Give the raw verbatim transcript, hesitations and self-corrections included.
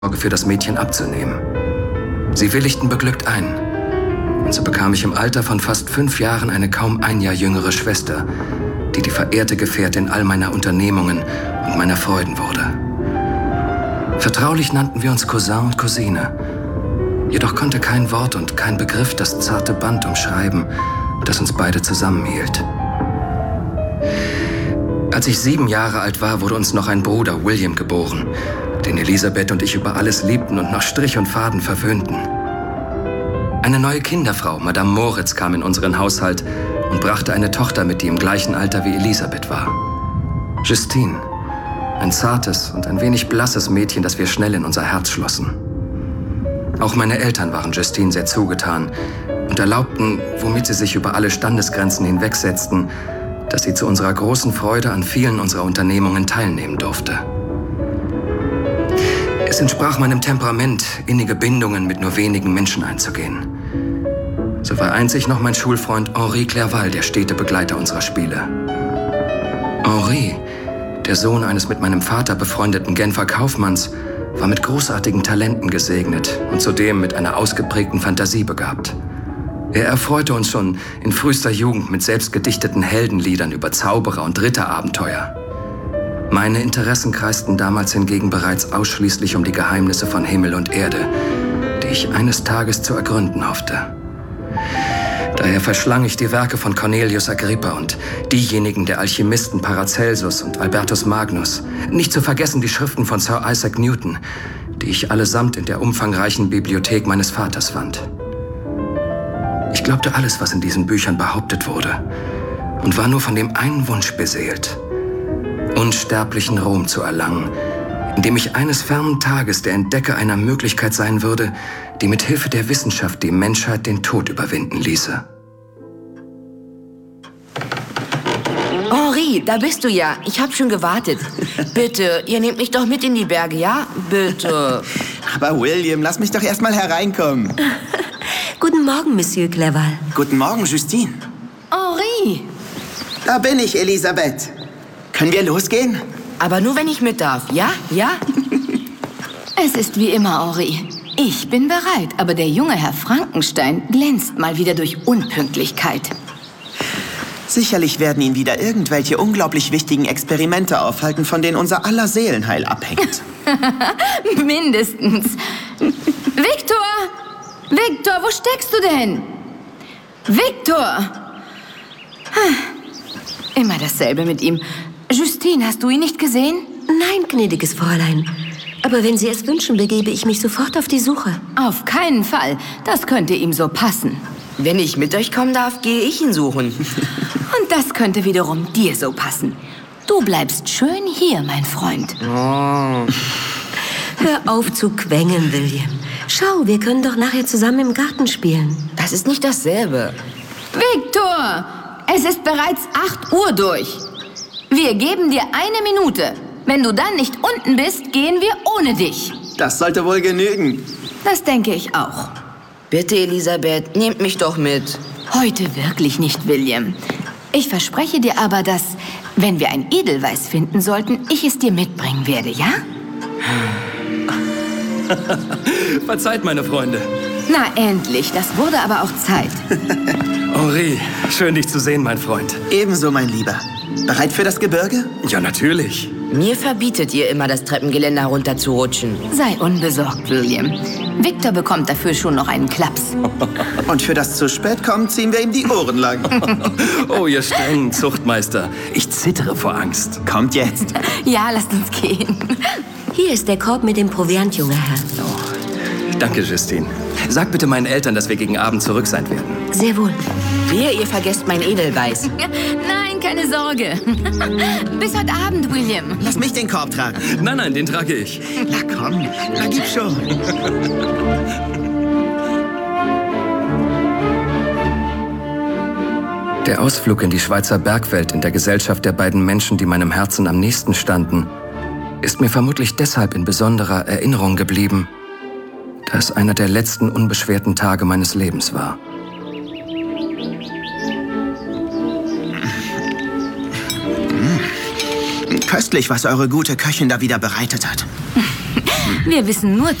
für das Mädchen abzunehmen. Sie willigten beglückt ein. Und so bekam ich im Alter von fast fünf Jahren eine kaum ein Jahr jüngere Schwester, die die verehrte Gefährtin all meiner Unternehmungen und meiner Freuden wurde. Vertraulich nannten wir uns Cousin und Cousine. Jedoch konnte kein Wort und kein Begriff das zarte Band umschreiben, das uns beide zusammenhielt. Als ich sieben Jahre alt war, wurde uns noch ein Bruder, William, geboren, den Elisabeth und ich über alles liebten und nach Strich und Faden verwöhnten. Eine neue Kinderfrau, Madame Moritz, kam in unseren Haushalt und brachte eine Tochter mit, die im gleichen Alter wie Elisabeth war. Justine, ein zartes und ein wenig blasses Mädchen, das wir schnell in unser Herz schlossen. Auch meine Eltern waren Justine sehr zugetan und erlaubten, womit sie sich über alle Standesgrenzen hinwegsetzten, dass sie zu unserer großen Freude an vielen unserer Unternehmungen teilnehmen durfte. Es entsprach meinem Temperament, innige Bindungen mit nur wenigen Menschen einzugehen. So war einzig noch mein Schulfreund Henri Clerval der stete Begleiter unserer Spiele. Henri, der Sohn eines mit meinem Vater befreundeten Genfer Kaufmanns, war mit großartigen Talenten gesegnet und zudem mit einer ausgeprägten Fantasie begabt. Er erfreute uns schon in frühester Jugend mit selbstgedichteten Heldenliedern über Zauberer und Ritterabenteuer. Meine Interessen kreisten damals hingegen bereits ausschließlich um die Geheimnisse von Himmel und Erde, die ich eines Tages zu ergründen hoffte. Daher verschlang ich die Werke von Cornelius Agrippa und diejenigen der Alchemisten Paracelsus und Albertus Magnus, nicht zu vergessen die Schriften von Sir Isaac Newton, die ich allesamt in der umfangreichen Bibliothek meines Vaters fand. Ich glaubte alles, was in diesen Büchern behauptet wurde, und war nur von dem einen Wunsch beseelt: unsterblichen Ruhm zu erlangen, indem ich eines fernen Tages der Entdecker einer Möglichkeit sein würde, die mit Hilfe der Wissenschaft die Menschheit den Tod überwinden ließe. Henri, da bist du ja. Ich habe schon gewartet. Bitte, ihr nehmt mich doch mit in die Berge, ja? Bitte. Aber William, lass mich doch erst mal hereinkommen. Guten Morgen, Monsieur Clerval. Guten Morgen, Justine. Henri. Da bin ich, Elisabeth. Können wir losgehen? Aber nur, wenn ich mit darf, ja? Ja? Es ist wie immer, Henri. Ich bin bereit, aber der junge Herr Frankenstein glänzt mal wieder durch Unpünktlichkeit. Sicherlich werden ihn wieder irgendwelche unglaublich wichtigen Experimente aufhalten, von denen unser aller Seelenheil abhängt. Mindestens. Victor! Victor, wo steckst du denn? Victor! Immer dasselbe mit ihm. Justine, hast du ihn nicht gesehen? Nein, gnädiges Fräulein. Aber wenn Sie es wünschen, begebe ich mich sofort auf die Suche. Auf keinen Fall. Das könnte ihm so passen. Wenn ich mit euch kommen darf, gehe ich ihn suchen. Und das könnte wiederum dir so passen. Du bleibst schön hier, mein Freund. Oh. Hör auf zu quengeln, William. Schau, wir können doch nachher zusammen im Garten spielen. Das ist nicht dasselbe. Victor! Es ist bereits acht Uhr durch. Wir geben dir eine Minute. Wenn du dann nicht unten bist, gehen wir ohne dich. Das sollte wohl genügen. Das denke ich auch. Bitte, Elisabeth, nehmt mich doch mit. Heute wirklich nicht, William. Ich verspreche dir aber, dass, wenn wir ein Edelweiß finden sollten, ich es dir mitbringen werde, ja? Verzeiht, meine Freunde. Na, endlich. Das wurde aber auch Zeit. Henri, schön dich zu sehen, mein Freund. Ebenso, mein Lieber. Bereit für das Gebirge? Ja, natürlich. Mir verbietet ihr immer, das Treppengeländer runterzurutschen. Sei unbesorgt, William. Victor bekommt dafür schon noch einen Klaps. Und für das zu spät kommen, ziehen wir ihm die Ohren lang. Oh, ihr strengen Zuchtmeister. Ich zittere vor Angst. Kommt jetzt. Ja, lasst uns gehen. Hier ist der Korb mit dem Proviant, junger Herr. Oh, danke, Justine. Sag bitte meinen Eltern, dass wir gegen Abend zurück sein werden. Sehr wohl. Wehe, ihr vergesst mein Edelweiß. Nein, keine Sorge. Bis heute Abend, William. Lass mich den Korb tragen. Nein, nein, den trage ich. Na komm, na gib schon. Der Ausflug in die Schweizer Bergwelt in der Gesellschaft der beiden Menschen, die meinem Herzen am nächsten standen, ist mir vermutlich deshalb in besonderer Erinnerung geblieben, da es einer der letzten unbeschwerten Tage meines Lebens war. Köstlich, was eure gute Köchin da wieder bereitet hat. Wir wissen nur